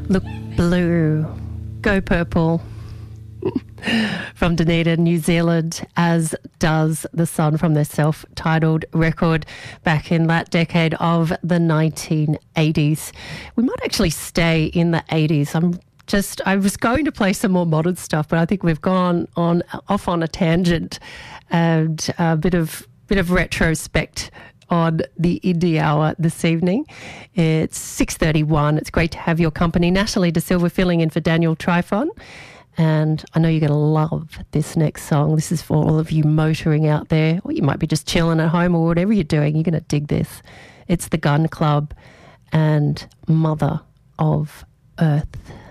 Look blue, go purple. From Dunedin, New Zealand, as does The Sun from their self-titled record back in that decade of the 1980s. We might actually stay in the 80s. I was going to play some more modern stuff, but I think we've gone off on a tangent and a bit of retrospect on the Indie Hour this evening. It's 6:31. It's great to have your company. Natalie De Silva filling in for Daniel Trifon. And I know you're going to love this next song. This is for all of you motoring out there, or you might be just chilling at home or whatever you're doing. You're going to dig this. It's The Gun Club and Mother of Earth.